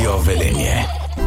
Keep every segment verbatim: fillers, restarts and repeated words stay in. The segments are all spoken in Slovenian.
Radio Velenje.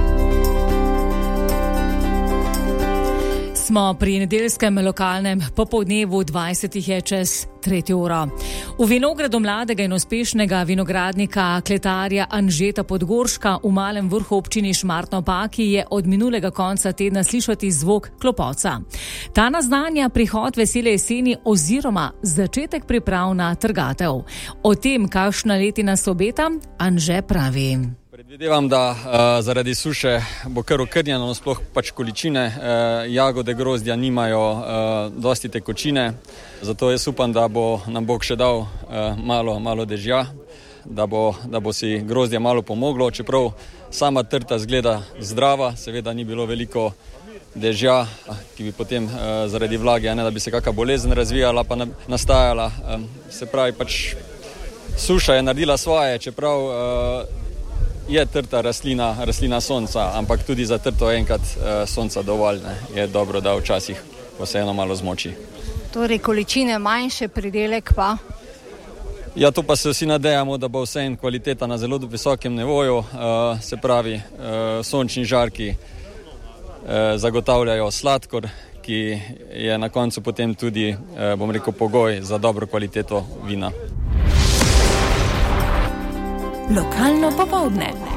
Smo pri nedeljskem lokalnem popoldnevu, dvajsetih je čez tretjo uro. V vinogradu mladega in uspešnega vinogradnika kletarja Anžeta Podgorška v Malem Vrhu občini Šmartno ob Paki je od minulega konca tedna slišati zvok klopoca. Ta naznanja prihod vesele jeseni oziroma začetek priprav na trgatev. O tem, kakšna letina se obeta, Anže pravi. Predvidevam, da uh, zaradi suše bo kar okrnjeno, sploh pač količine uh, jagode grozdja nimajo uh, dosti tekočine, zato jaz upam, da bo nam Bog še dal uh, malo, malo dežja, da bo, da bo si grozdje malo pomoglo, čeprav sama trta zgleda zdrava, seveda ni bilo veliko dežja, ki bi potem uh, zaradi vlage, ne da bi se kakšna bolezen razvijala pa nastajala. Um, se pravi, pač suša je naredila svoje, čeprav uh, je trta rastlina, rastlina sonca, ampak tudi za trto enkrat uh, sonca dovolj, ne. Je dobro, da včasih ko se eno malo zmoči. Torej količine manjše, pridelek pa? Ja, to pa se vsi nadejamo, da bo vse en kvaliteta na zelo visokem nivoju, uh, se pravi, uh, sončni žarki uh, zagotavljajo sladkor, ki je na koncu potem tudi, uh, bom rekel, pogoj za dobro kvaliteto vina. Lokalno popoldne.